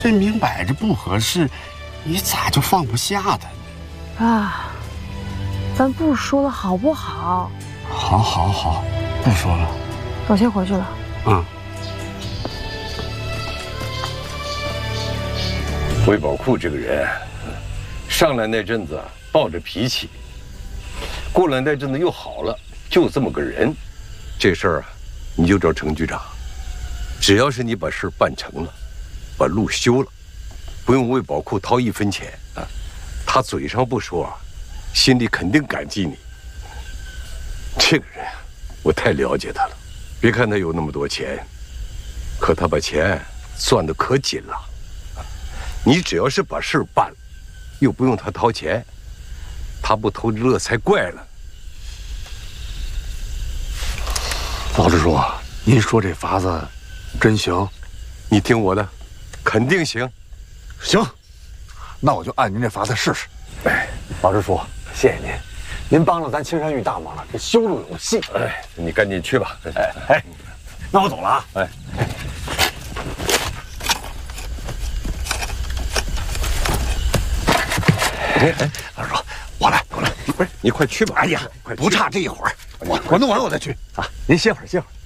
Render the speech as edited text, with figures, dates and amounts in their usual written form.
这明摆着不合适，你咋就放不下他呢？ 啊，咱不说了好不好？ 好，不说了。 我先回去了。 嗯。 魏宝库这个人，上来那阵子暴着脾气，过了那阵子又好了，就这么个人。这事儿啊，你就找程局长，只要是你把事办成了，把路修了，不用为宝库掏1分钱啊，他嘴上不说啊，心里肯定感激你。这个人，我太了解他了。别看他有那么多钱，可他把钱攥得可紧了。你只要是把事办了，又不用他掏钱，他不偷着乐才怪了。 老支书，您说这法子真行？ 你听我的，肯定行。 行，那我就按您这法子试试。 哎，老支书，谢谢您，您帮了咱青山峪大忙了，这修路有戏。 哎，你赶紧去吧。 哎，那我走了啊。哎。 哎，老师说，我来， 不是你快去吧。 哎呀，不差这一会儿，我弄完我再去啊。您歇会儿，歇会儿。